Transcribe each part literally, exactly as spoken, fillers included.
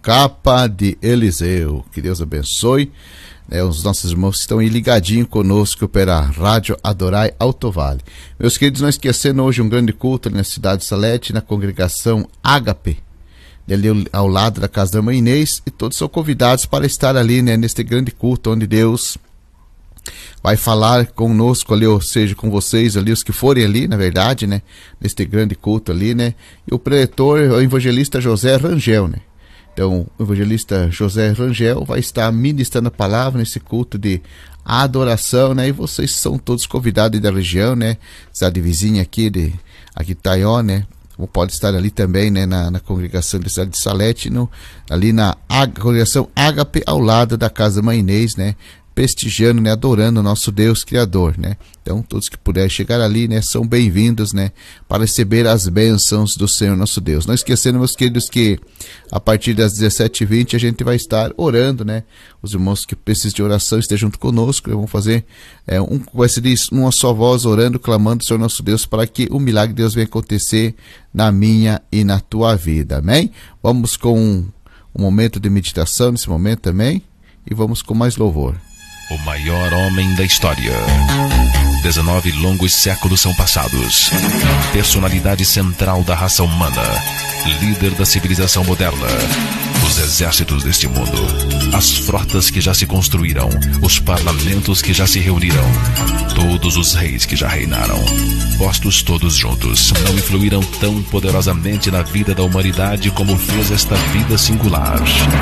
Capa de Eliseu. Que Deus abençoe, né, os nossos irmãos que estão aí ligadinhos conosco pela Rádio Adorai Alto Vale. Meus queridos, não esquecendo hoje um grande culto na cidade de Salete, na congregação Ágape, ali ao lado da casa da Mãe Inês, e todos são convidados para estar ali, né, neste grande culto onde Deus vai falar conosco ali, ou seja, com vocês ali, os que forem ali, na verdade, né, neste grande culto ali, né, e o preletor, o evangelista José Rangel, né. Então, o evangelista José Rangel vai estar ministrando a palavra nesse culto de adoração, né, e vocês são todos convidados da região, né, cidade vizinha aqui de aqui Taió, né, pode estar ali também, né, na, na congregação da cidade de Salete, no, ali na a, congregação Ágape, ao lado da casa Mãe Inês, né, prestigiando, né, adorando o nosso Deus Criador, né. Então, todos que puderem chegar ali, né, são bem-vindos, né, para receber as bênçãos do Senhor nosso Deus. Não esquecendo, meus queridos, que a partir das dezessete e vinte a gente vai estar orando, né. Os irmãos que precisam de oração estejam junto conosco. Vamos fazer é, um, vai ser uma só voz orando, clamando o Senhor nosso Deus para que o milagre de Deus venha acontecer na minha e na tua vida. Amém? Vamos com um, um momento de meditação nesse momento também, e vamos com mais louvor. O maior homem da história. dezenove longos séculos são passados. Personalidade central da raça humana. Líder da civilização moderna. Os exércitos deste mundo. As frotas que já se construíram. Os parlamentos que já se reuniram. Todos os reis que já reinaram. Postos todos juntos, não influíram tão poderosamente na vida da humanidade como fez esta vida singular.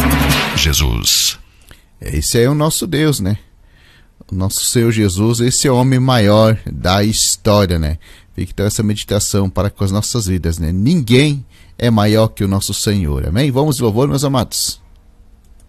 Jesus. Esse é o nosso Deus, né? O nosso Senhor Jesus, esse é o homem maior da história, né? Fique então essa meditação para com as nossas vidas, né? Ninguém é maior que o nosso Senhor, amém? Vamos de louvor, meus amados.